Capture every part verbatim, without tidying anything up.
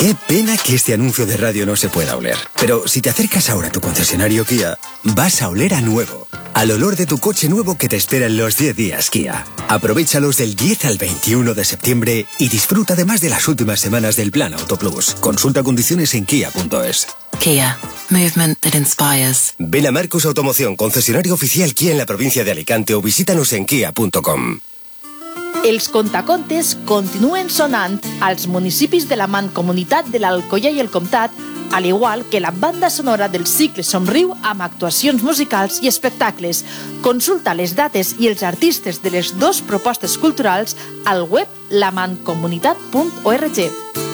Qué pena que este anuncio de radio no se pueda oler. Pero si te acercas ahora a tu concesionario Kia, vas a oler a nuevo. Al olor de tu coche nuevo que te espera en los diez días Kia. Aprovéchalos del diez al veintiuno de septiembre y disfruta además de las últimas semanas del Plan Auto Plus. Consulta condiciones en kia punto es. Kia. Movement that inspires. Ven a Marcus Automoción, concesionario oficial Kia en la provincia de Alicante, o visítanos en kia punto com. Els contacontes continuen sonant als municipis de la Mancomunitat de l'Alcoià i el Comtat, al igual que la banda sonora del cicle Somriu amb actuacions musicals i espectacles. Consulta les dates i els artistes de les dues propostes culturals al web la mancomunitat punt org.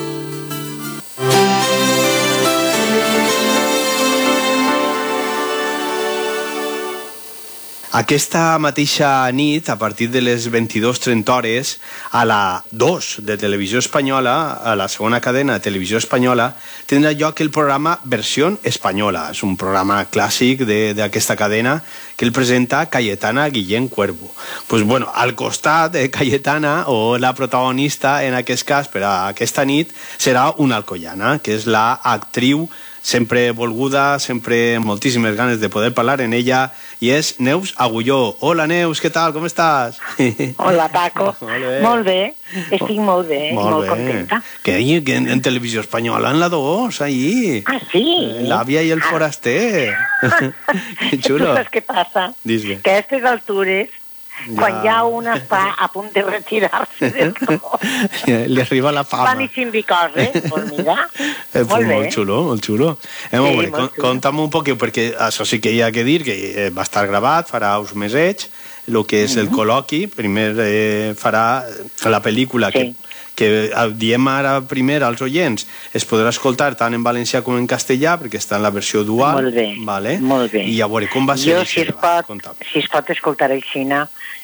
Aquesta mateixa nit, a partir de les vint-i-dues trenta hores, a la dos de Televisió Espanyola, a la segona cadena de Televisió Espanyola, tindrà lloc el programa Versió Espanyola. És un programa clàssic d'aquesta cadena que el presenta Cayetana Guillén Cuervo. Pues bueno, al costat de Cayetana, o la protagonista en aquest cas per a aquesta nit, serà una alcoiana, que és la actriu sempre volguda, sempre moltíssimes ganes de poder parlar en ella, i és Neus Agulló. Hola, Neus, què tal? Com estàs? Hola, Paco. Molt bé. Molt bé. Estic molt bé, molt, molt bé. Contenta. Que ahí, que en, en Televisió Espanyola, en la dos, ahí. Ah, sí? L'àvia i el ah. foraster. Que xulo. Saps què passa? Dis-me. Que a aquestes altures, ja. quan ja una està a punt de retirar-se del tot, li arriba la fama. Van i sin dir coses, pues mira, eh, molt bé. Molt xulo, molt xulo. Eh, sí, molt bé, molt xulo. Conta'm un poquet, perquè això sí que hi ha que dir, que va estar gravat, farà uns mesets, el que és el col·loqui, primer eh, farà la pel·lícula sí. que, que diem ara primer als oients, es podrà escoltar tant en valencià com en castellà, perquè està en la versió dual. Molt bé, vale? molt bé. I a veure, com va ser? Jo, si es, pot, si es pot escoltar aixina,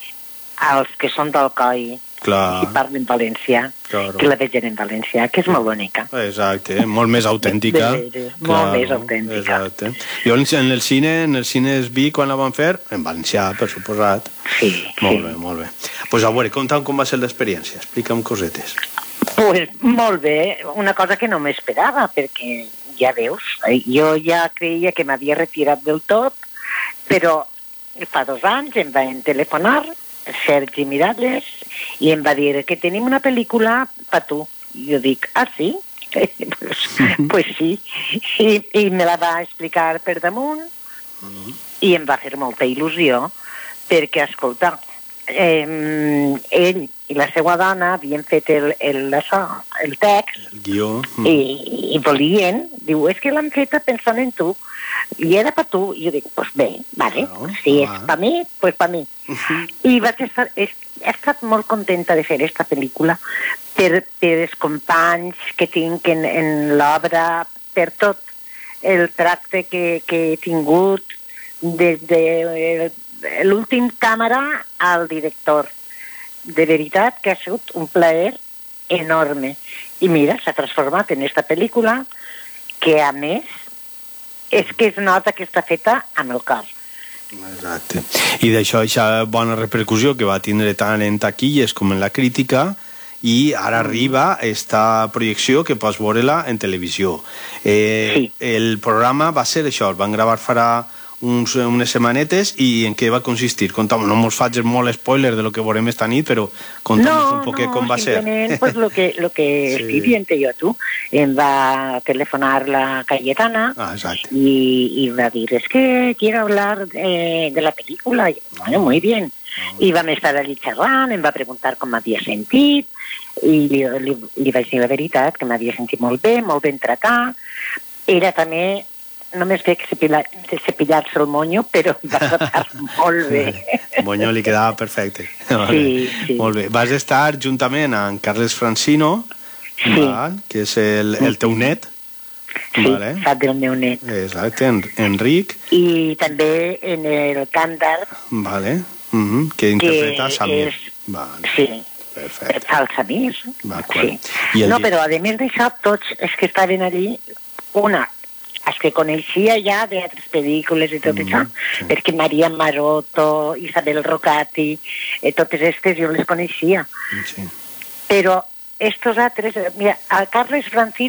els que són d'Alcoi, clar. Si parlen valencià, claro. Que la vegin en valencià, que és molt bonica. Exacte, molt més autèntica. De, de, de, molt més autèntica. Exacte. Jo en el cine, en el cine es vi quan la van fer, en valencià, per suposat. Sí, molt sí. bé, molt bé. Pues a veure, conta'm com va ser l'experiència, explica'm cosetes. Pues molt bé, una cosa que no m'esperava, perquè ja veus, jo ja creia que m'havia retirat del tot, però fa dos anys em van telefonar Sergi Miralles i em va dir que tenim una pel·lícula per tu. I jo dic, ah, sí? pues, pues sí. I, I me la va explicar per damunt mm. i em va fer molta il·lusió perquè, escolta, eh, ell i la seva dona havien fet el, el, això, el text el guió mm. i, i volien, diu, és que l'han feta pensant en tu i era per tu, i jo dic, pues bé, vale, claro, si és per mi, pues per mi. Uh-huh. I vaig estar, he, he estat molt contenta de fer aquesta pel·lícula per, per els companys que tinc en, en l'obra, per tot el tracte que, que he tingut des de l'últim càmera al director. De veritat que ha sigut un plaer enorme. I mira, s'ha transformat en aquesta pel·lícula que, a més, és que es nota que està feta amb el cor. Exacte. I d'això, aquesta bona repercussió que va tindre tant en taquilles com en la crítica, i ara arriba esta projecció que pots veure-la en televisió. Eh, sí. El programa va ser això, el van gravar farà uns, unes setmanetes, i en què va consistir? Conta'm, no mos faig molt spoiler de lo que veurem esta nit, però conta'm no, un poquet no, com va ser. No, no, pues lo que, lo que sí. Estic dient jo a tu. Em va telefonar la Cayetana ah, y, y va a decir, es que quiero hablar de, de la película. Y, bueno, muy bien. I vam estar allí xerrant, em va preguntar com m'havia sentit, i li, li, li vaig dir la veritat, que m'havia sentit molt bé, molt ben tratat. Era també, només que cepillar-se el monyo, però em va tratar molt bé. El monyo li quedava perfecte. Sí, sí. Molt bé. Vas estar juntament amb Carles Francino, sí. val, que és el, el teu net. Sí, vale. Sap del meu net. Exacte, en, Enric. I també en el Càntar. Vale. Uh-huh. Que interpreta que Samir. És... Vale. Sí. Perfecte. El Samir. Sí. No, però a més d'això, tots els que estaven allí, una, els que coneixia ja d'altres pel·lícules i tot mm, això, sí. Perquè Maria Maroto, Isabel Rocati, eh, totes aquestes jo les coneixia. Sí. Però estos altres, mira, el Carles Francino